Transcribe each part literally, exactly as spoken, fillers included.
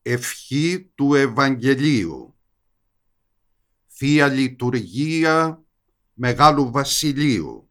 Ευχή του Ευαγγελίου. Θεία Λειτουργία Μεγάλου Βασιλείου.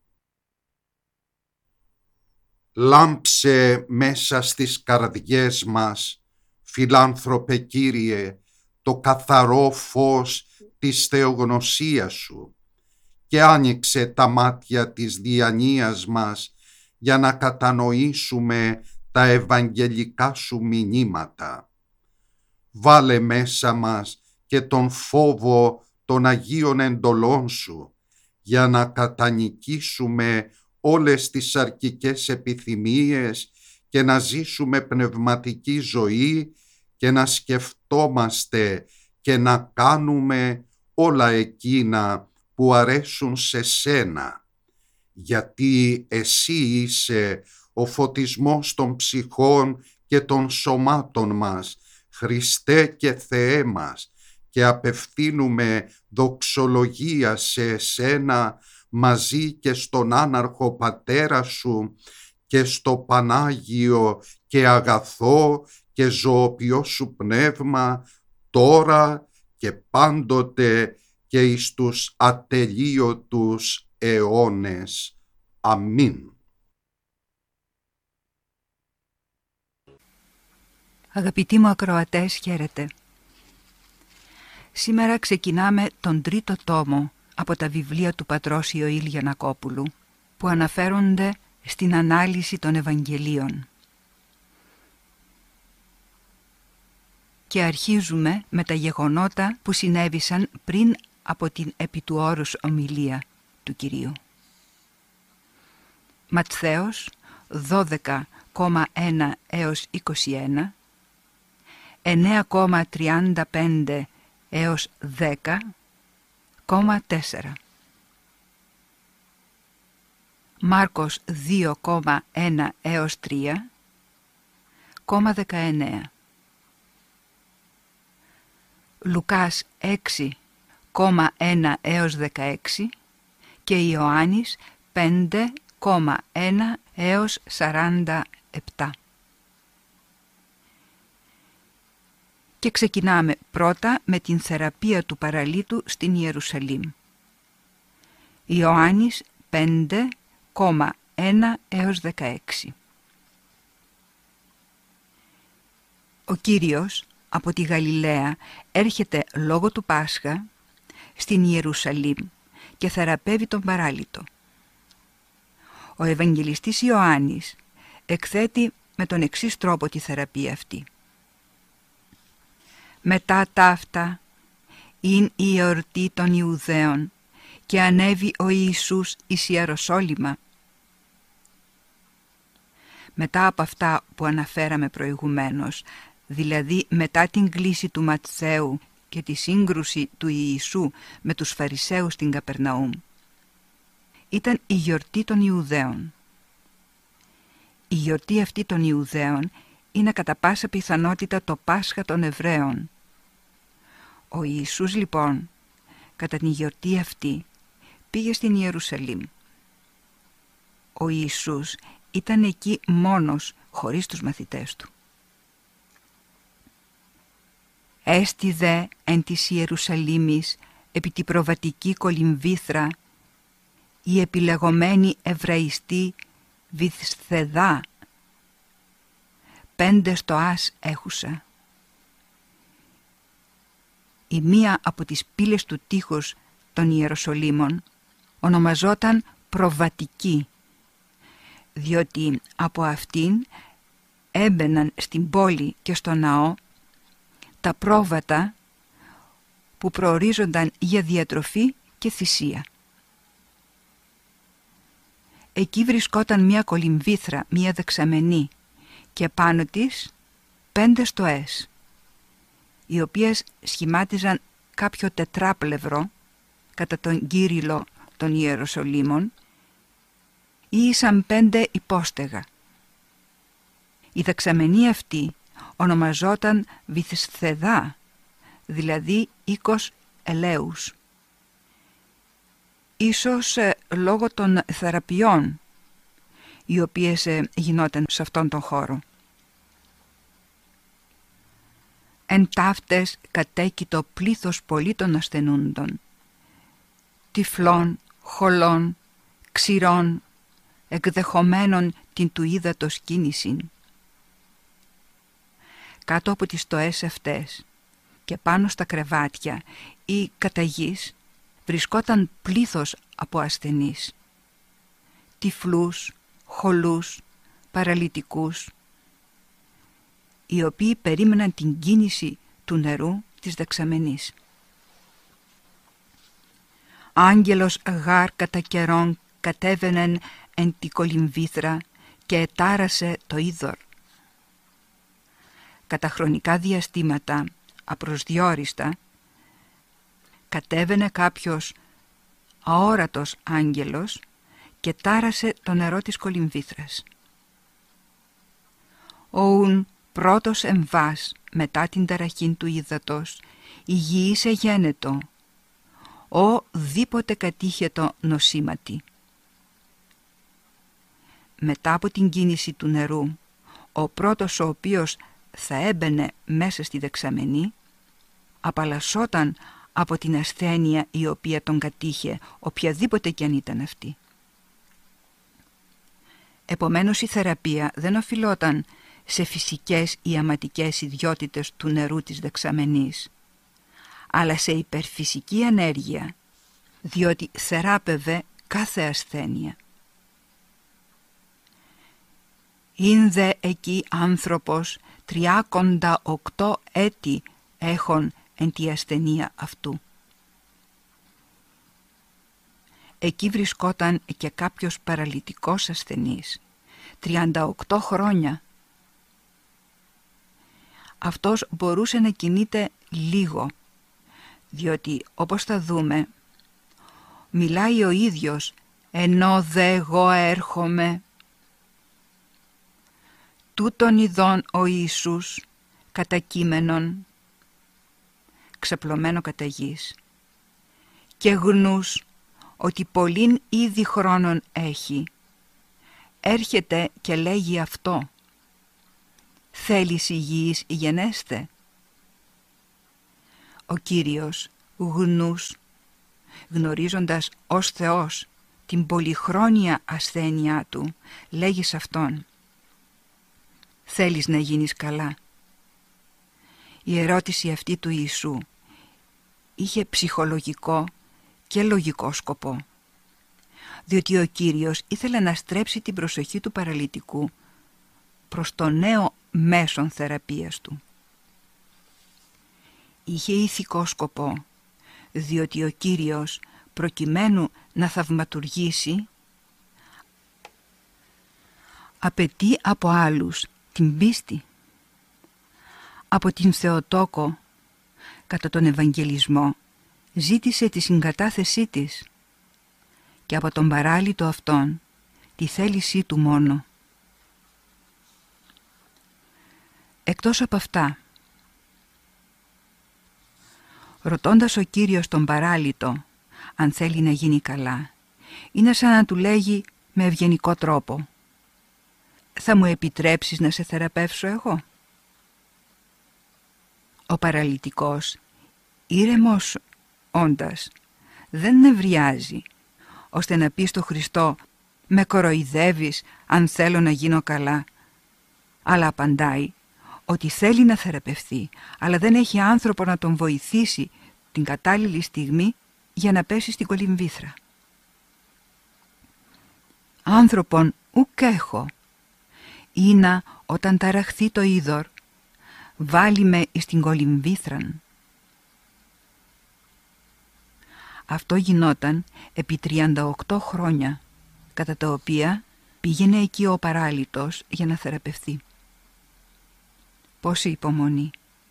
Λάμψε μέσα στις καρδιές μας, φιλάνθρωπε Κύριε, το καθαρό φως της θεογνωσίας Σου και άνοιξε τα μάτια της διανοίας μας για να κατανοήσουμε τα ευαγγελικά Σου μηνύματα. Βάλε μέσα μας και τον φόβο των Αγίων εντολών Σου για να κατανικήσουμε όλες τις αρκικές επιθυμίες και να ζήσουμε πνευματική ζωή και να σκεφτόμαστε και να κάνουμε όλα εκείνα που αρέσουν σε Σένα, γιατί Εσύ είσαι ο φωτισμός των ψυχών και των σωμάτων μας, Χριστέ και Θεέ μας, και απευθύνουμε δοξολογία σε Εσένα μαζί και στον άναρχο Πατέρα Σου και στο Πανάγιο και αγαθό και ζωοποιό Σου Πνεύμα, τώρα και πάντοτε και εις τους ατελείωτους αιώνες. Αμήν. Αγαπητοί μου ακροατές, χαίρετε. Σήμερα ξεκινάμε τον τρίτο τόμο από τα βιβλία του πατρός Ιωήλ Γιαννακόπουλου, που αναφέρονται στην ανάλυση των Ευαγγελίων. Και αρχίζουμε με τα γεγονότα που συνέβησαν πριν από την επί του όρους ομιλία του Κυρίου. Ματθαίος δώδεκα κόμμα ένα έως είκοσι ένα, εννέα κόμμα τριάντα πέντε έως δέκα κόμμα τέσσερα. Μάρκος δύο κόμμα ένα έως τρία κόμμα δεκαεννέα. Λουκάς έξι κόμμα ένα έως δεκαέξι και Ιωάννης πέντε κόμμα ένα έως σαράντα επτά. Και ξεκινάμε πρώτα με την θεραπεία του παραλίτου στην Ιερουσαλήμ. Ιωάννης πέντε κόμμα ένα έως δεκαέξι. Ο Κύριος από τη Γαλιλαία έρχεται λόγω του Πάσχα στην Ιερουσαλήμ και θεραπεύει τον παράλυτο. Ο Ευαγγελιστής Ιωάννης εκθέτει με τον εξής τρόπο τη θεραπεία αυτή. Μετά ταύτα ειν η εορτή των Ιουδαίων και ανέβη ο Ιησούς εις Ιεροσόλυμα. Μετά από αυτά που αναφέραμε προηγουμένως, δηλαδή μετά την κλίση του Ματθαίου και τη σύγκρουση του Ιησού με τους Φαρισαίους στην Καπερναούμ, ήταν η γιορτή των Ιουδαίων. Η γιορτή αυτή των Ιουδαίων είναι κατά πάσα πιθανότητα το Πάσχα των Εβραίων. Ο Ιησούς λοιπόν κατά την γιορτή αυτή πήγε στην Ιερουσαλήμ. Ο Ιησούς ήταν εκεί μόνος, χωρίς τους μαθητές του. Έστι δε εν της Ιερουσαλήμης επί τη προβατική κολυμβήθρα η επιλεγωμένη Εβραϊστή Βηθσθεδά, πέντε στοάς έχουσα. Η μία από τις πύλες του τείχους των Ιεροσολύμων ονομαζόταν Προβατική, διότι από αυτήν έμπαιναν στην πόλη και στο ναό τα πρόβατα που προορίζονταν για διατροφή και θυσία. Εκεί βρισκόταν μια κολυμβήθρα, μια δεξαμενή, και πάνω της πέντε στοές, οι οποίες σχημάτιζαν κάποιο τετράπλευρο κατά τον κύριλο των Ιεροσολύμων ή ήσαν πέντε υπόστεγα. Η δεξαμενή αυτή ονομαζόταν Βηθσθεδά, δηλαδή οίκος ελέους. Ίσως ε, λόγω των θεραπειών οι οποίες ε, γινόταν σε αυτόν τον χώρο. εν ταύτες κατέκειτο πλήθος πολύτων ασθενούντων, τυφλών, χολών, ξηρών, εκδεχομένων την του ύδατος κίνησιν. Κάτω από τις στοές αυτές και πάνω στα κρεβάτια ή κατά γης βρισκόταν πλήθος από ασθενείς, τυφλούς, χολούς, παραλυτικούς, οι οποίοι περίμεναν την κίνηση του νερού της δεξαμενής. Άγγελος γάρ κατά καιρόν κατέβαινεν εν τη κολυμβήθρα και ετάρασε το είδωρ. Κατά χρονικά διαστήματα, απροσδιόριστα, κατέβαινε κάποιος αόρατος άγγελος και τάρασε το νερό της κολυμβήθρας. Οουν πρώτος εμβάς μετά την ταραχήν του ύδατος, υγιής εγένετο, ο δίποτε κατήχετο νοσήματι. Μετά από την κίνηση του νερού, ο πρώτος ο οποίος θα έμπαινε μέσα στη δεξαμενή, απαλλασσόταν από την ασθένεια η οποία τον κατήχε, οποιαδήποτε κι αν ήταν αυτή. Επομένως η θεραπεία δεν οφειλόταν σε φυσικές ή αματικές ιδιότητες του νερού της δεξαμενής, αλλά σε υπερφυσική ενέργεια, διότι θεράπευε κάθε ασθένεια. «Ειν δε εκεί άνθρωπος τριάκοντα οκτώ έτη έχων εν τη ασθενεία αυτού». Εκεί βρισκόταν και κάποιος παραλυτικός ασθενής, τριάντα οκτώ χρόνια. Αυτός μπορούσε να κινείται λίγο, διότι όπως θα δούμε, μιλάει ο ίδιος, ενώ δε εγώ έρχομαι. Τούτον ειδών ο Ιησούς κατά κείμενον, ξαπλωμένο κατά γης, και γνούς ότι πολλήν ήδη χρόνων έχει, έρχεται και λέγει αυτό, θέλεις υγιής γενέστε. Ο Κύριος γνούς, γνωρίζοντας ως Θεός την πολυχρόνια ασθένειά του, λέγει σε αυτόν, θέλεις να γίνεις καλά. Η ερώτηση αυτή του Ιησού είχε ψυχολογικό και λογικό σκοπό, διότι ο Κύριος ήθελε να στρέψει την προσοχή του παραλυτικού προς το νέο μέσον θεραπείας του. Είχε ηθικό σκοπό, διότι ο Κύριος, προκειμένου να θαυματουργήσει, απαιτεί από άλλους την πίστη. Από την Θεοτόκο, κατά τον Ευαγγελισμό, ζήτησε τη συγκατάθεσή της και από τον παράλυτο αυτόν τη θέλησή του μόνο. Εκτός από αυτά, ρωτώντας ο Κύριος τον παράλυτο αν θέλει να γίνει καλά, είναι σαν να του λέγει με ευγενικό τρόπο, θα μου επιτρέψεις να σε θεραπεύσω εγώ? Ο παραλυτικός, ήρεμος όντας, δεν νευριάζει, ώστε να πει στο Χριστό «Με κοροϊδεύεις αν θέλω να γίνω καλά», αλλά απαντάει ότι θέλει να θεραπευθεί, αλλά δεν έχει άνθρωπο να τον βοηθήσει την κατάλληλη στιγμή για να πέσει στην κολυμβήθρα. «Άνθρωπον ουκ έχω, ήνα όταν ταραχθεί το είδωρ, βάλει με εις την κολυμβήθραν». Αυτό γινόταν επί τριάντα οκτώ χρόνια, κατά τα οποία πήγαινε εκεί ο παράλυτος για να θεραπευθεί. Πόση υπομονή!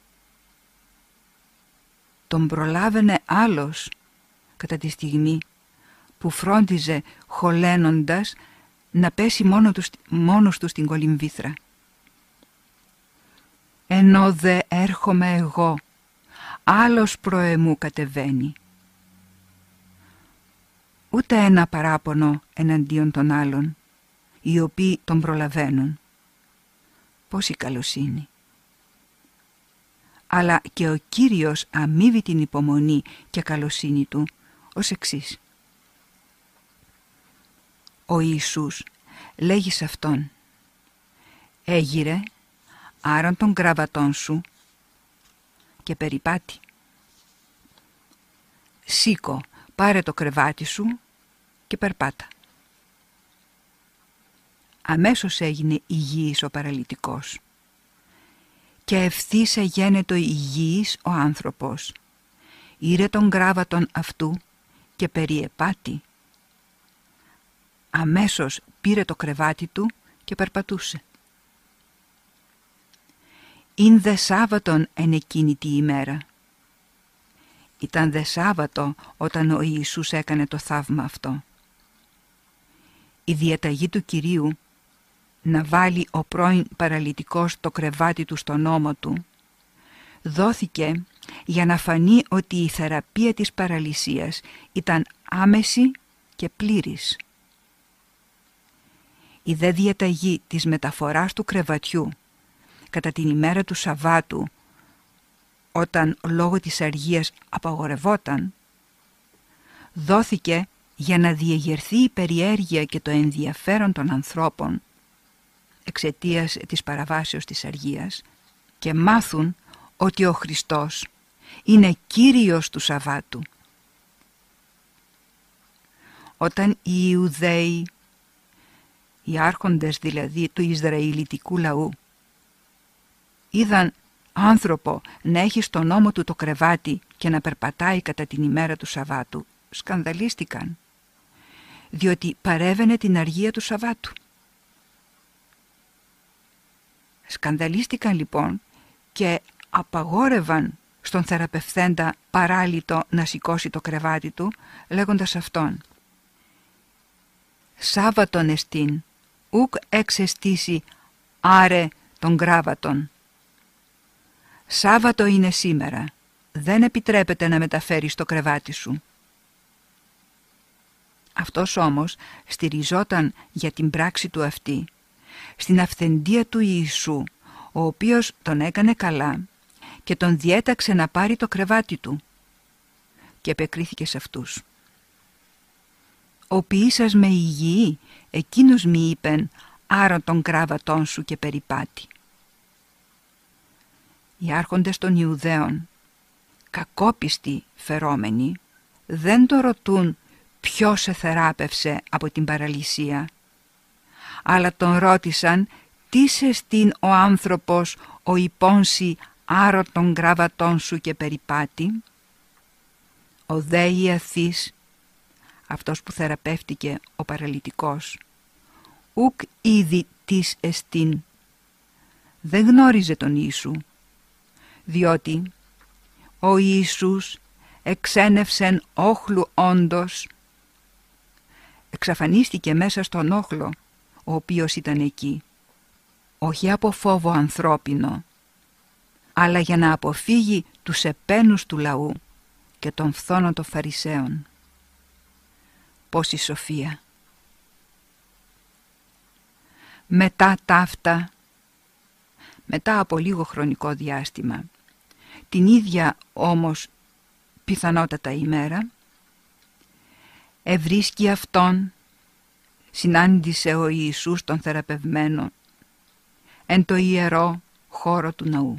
Τον προλάβαινε άλλος κατά τη στιγμή που φρόντιζε χωλένοντας να πέσει μόνο του, μόνος του στην κολυμβήθρα. Ενώ δε έρχομαι εγώ, άλλος προεμού κατεβαίνει. Ούτε ένα παράπονο εναντίον των άλλων, οι οποίοι τον προλαβαίνουν. Πόση καλοσύνη! αλλά και ο Κύριος αμείβει την υπομονή και καλοσύνη του ως εξής. Ο Ιησούς λέγει σε αυτόν: «Έγειρε, άραν των κραβατών σου και περιπάτη. Σήκω, πάρε το κρεβάτι σου και περπάτα». Αμέσως έγινε υγιής ο παραλυτικός και ευθύς εγένετο υγιής ο άνθρωπος. Ήρε τον κράβατον αυτού και περιεπάτη. Αμέσως πήρε το κρεβάτι του και περπατούσε. «Ειν δε Σάββατον εν εκείνη τη ημέρα». Ήταν δε Σάββατο όταν ο Ιησούς έκανε το θαύμα αυτό. Η διαταγή του Κυρίου να βάλει ο πρώην παραλυτικός το κρεβάτι του στον ώμο του δόθηκε για να φανεί ότι η θεραπεία της παραλυσίας ήταν άμεση και πλήρης. Η δε διαταγή της μεταφοράς του κρεβατιού κατά την ημέρα του Σαββάτου, όταν λόγω της αργίας απαγορευόταν, δόθηκε για να διεγερθεί η περιέργεια και το ενδιαφέρον των ανθρώπων εξαιτίας της παραβάσεως της αργίας και μάθουν ότι ο Χριστός είναι Κύριος του Σαββάτου. Όταν οι Ιουδαίοι, οι άρχοντες δηλαδή του Ισραηλιτικού λαού, είδαν άνθρωπο να έχει στον ώμο του το κρεβάτι και να περπατάει κατά την ημέρα του Σαββάτου, σκανδαλίστηκαν, διότι παρέβαινε την αργία του Σαββάτου. Σκανδαλίστηκαν λοιπόν και απαγόρευαν στον θεραπευθέντα παράλυτο να σηκώσει το κρεβάτι του, λέγοντας αυτόν: «Σάββατον εστίν, ουκ εξεστήσει άρε των κράβατων». Σάββατο είναι σήμερα, δεν επιτρέπεται να μεταφέρεις το κρεβάτι σου. Αυτός όμως στηριζόταν για την πράξη του αυτή στην αυθεντία του Ιησού, ο οποίος τον έκανε καλά και τον διέταξε να πάρει το κρεβάτι του, και επεκρίθηκε σε αυτούς: «Ο ποιήσας με υγιή, εκείνος μη είπεν άρον των κράβατών σου και περιπάτη». Οι άρχοντες των Ιουδαίων, κακόπιστοι φερόμενοι, δεν το ρωτούν ποιος σε θεράπευσε από την παραλυσία, αλλά τον ρώτησαν τι σε στήν ο άνθρωπος ο υπόνσι άρον των κραβατών σου και περιπάτη. Ο δε Ιαθής, αυτός που θεραπεύτηκε ο παραλυτικός, ουκ ήδη της εστίν, δεν γνώριζε τον Ιησού, διότι ο Ιησούς εξένευσεν όχλου όντως, εξαφανίστηκε μέσα στον όχλο ο οποίος ήταν εκεί, όχι από φόβο ανθρώπινο, αλλά για να αποφύγει τους επένους του λαού και των φθόνων των Φαρισαίων. Πόση σοφία! Μετά ταύτα, μετά από λίγο χρονικό διάστημα, την ίδια όμως πιθανότατα ημέρα, ευρίσκει αυτόν, συνάντησε ο Ιησούς τον θεραπευμένο εν το ιερό χώρο του ναού.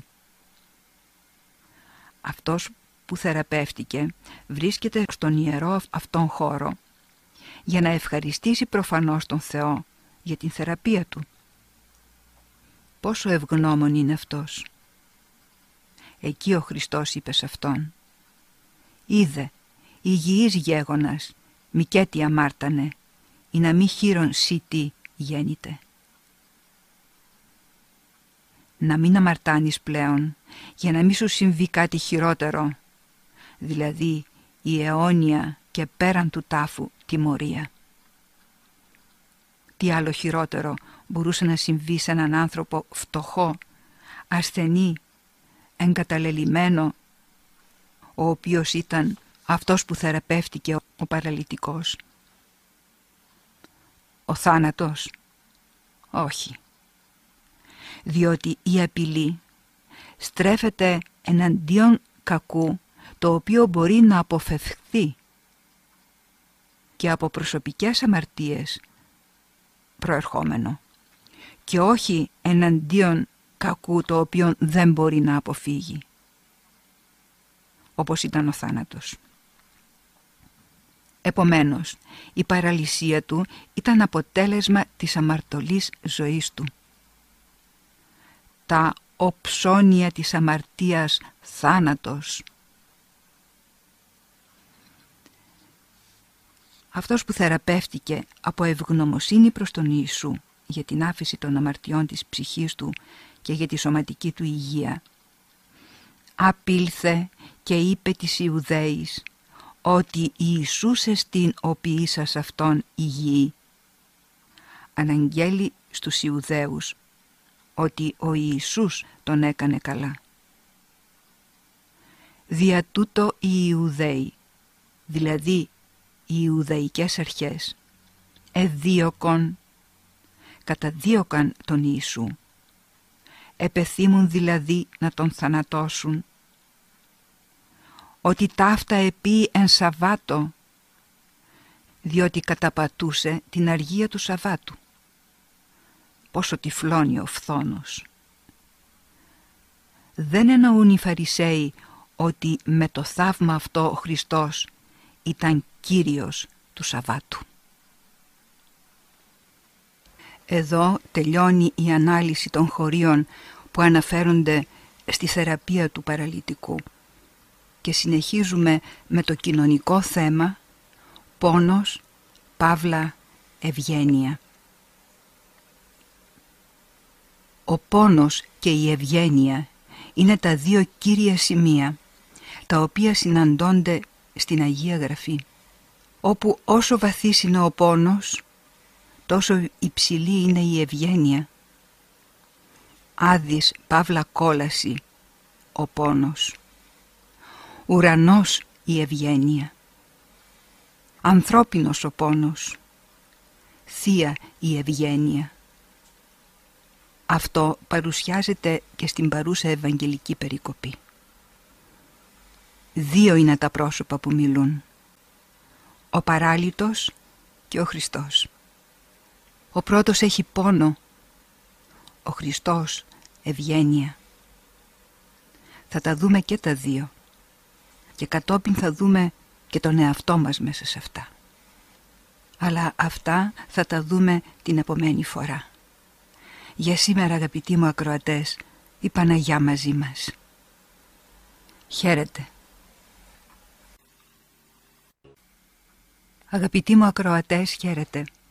Αυτός που θεραπεύτηκε βρίσκεται στον ιερό αυτόν χώρο για να ευχαριστήσει προφανώς τον Θεό για την θεραπεία του. Πόσο ευγνώμων είναι αυτός! Εκεί ο Χριστός είπε σε αυτόν: «Είδε, υγιής γέγονας, μικέτι αμάρτανε, ή να μη χείρον σίτι γέννητε». Να μην αμαρτάνεις πλέον, για να μη σου συμβεί κάτι χειρότερο, δηλαδή η αιώνια και πέραν του τάφου τιμωρία. Τι άλλο χειρότερο μπορούσε να συμβεί σε έναν άνθρωπο φτωχό, ασθενή, εγκαταλελειμμένο, ο οποίος ήταν αυτός που θεραπεύτηκε ο παραλυτικός? Ο θάνατος? Όχι. Διότι η απειλή στρέφεται εναντίον κακού το οποίο μπορεί να αποφευχθεί και από προσωπικές αμαρτίες προερχόμενο και όχι εναντίον κακού το οποίο δεν μπορεί να αποφύγει, όπως ήταν ο θάνατος. Επομένως, η παραλυσία του ήταν αποτέλεσμα της αμαρτωλής ζωής του. Τα οψώνια της αμαρτίας θάνατος. Αυτός που θεραπεύτηκε από ευγνωμοσύνη προς τον Ιησού για την άφεση των αμαρτιών της ψυχής του και για τη σωματική του υγεία, απήλθε και είπε της Ιουδαίης ότι Ιησούς εστίν ο ποιήσας αυτόν υγιή. Αναγγέλει στους Ιουδαίους ότι ο Ιησούς τον έκανε καλά. Δια τούτο οι Ιουδαίοι, δηλαδή οι Ιουδαϊκές αρχές, εδίωκον, καταδίωκαν τον Ιησού. Επεθύμουν δηλαδή να τον θανατώσουν, ότι ταύτα επί εν Σαββάτο, διότι καταπατούσε την αργία του Σαββάτου. Πόσο τυφλώνει ο φθόνος. Δεν εννοούν οι Φαρισαίοι ότι με το θαύμα αυτό ο Χριστός ήταν Κύριος του Σαββάτου. Εδώ τελειώνει η ανάλυση των χωρίων που αναφέρονται στη θεραπεία του παραλυτικού και συνεχίζουμε με το κοινωνικό θέμα πόνος, παύλα, ευγένεια. Ο πόνος και η ευγένεια είναι τα δύο κύρια σημεία τα οποία συναντώνται στην Αγία Γραφή, όπου όσο βαθύς είναι ο πόνος, τόσο υψηλή είναι η ευγένεια. Άδης, παύλα, κόλαση, ο πόνος. Ουρανός η ευγένεια. Ανθρώπινος ο πόνος. Θεία η ευγένεια. Αυτό παρουσιάζεται και στην παρούσα Ευαγγελική περικοπή. Δύο είναι τα πρόσωπα που μιλούν. Ο παράλυτος και ο Χριστός. Ο πρώτος έχει πόνο, ο Χριστός ευγένεια. Θα τα δούμε και τα δύο και κατόπιν θα δούμε και τον εαυτό μας μέσα σε αυτά. Αλλά αυτά θα τα δούμε την επομένη φορά. Για σήμερα, αγαπητοί μου ακροατές, η Παναγιά μαζί μας. Χαίρετε. Αγαπητοί μου ακροατές, χαίρετε.